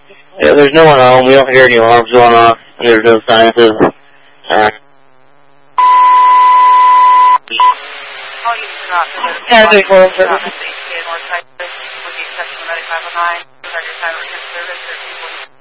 Yeah, there's no one home. We don't hear any alarms going off. There's no sciences. Traffic World Service. With the exception of Medic 509, start your time of service,